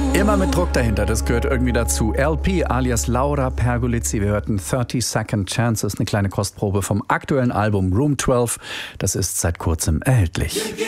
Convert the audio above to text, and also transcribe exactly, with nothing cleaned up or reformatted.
Immer mit Druck dahinter, das gehört irgendwie dazu. L P alias Laura Pergolizzi. Wir hörten thirty Second Chances, eine kleine Kostprobe vom aktuellen Album Room zwölf. Das ist seit kurzem erhältlich.